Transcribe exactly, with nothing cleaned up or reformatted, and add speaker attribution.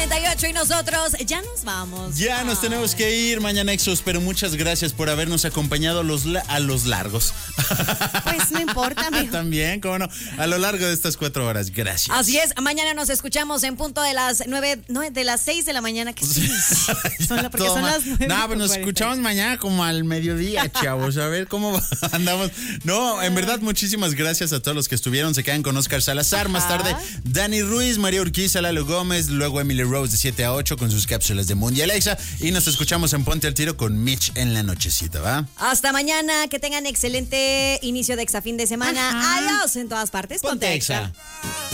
Speaker 1: cuarenta y ocho y nosotros ya nos vamos.
Speaker 2: Ya Ay. nos tenemos que ir, Mañanexos, pero muchas gracias por habernos acompañado a los, la- a los largos.
Speaker 1: Pues no importa, amigo.
Speaker 2: También, cómo no, a lo largo de estas cuatro horas. Gracias.
Speaker 1: Así es, mañana nos escuchamos en punto de las nueve, no, de las seis de la mañana, que sí. Son la, porque son las nueve.
Speaker 2: No, pues nos escuchamos mañana como al mediodía, chavos. A ver cómo andamos. No, en verdad, muchísimas gracias a todos los que estuvieron. Se quedan con Oscar Salazar. Ajá. Más tarde, Dani Ruiz, María Urquiza, Lalo Gómez, luego Emily Rose de siete a ocho con sus cápsulas de Mundi Alexa. Y nos escuchamos en Ponte al Tiro con Mitch en la nochecita, ¿va?
Speaker 1: Hasta mañana, que tengan excelente inicio de Exafín de semana. Ajá. Adiós en todas partes. Ponte,
Speaker 2: Ponte
Speaker 1: Exa.
Speaker 2: Exa.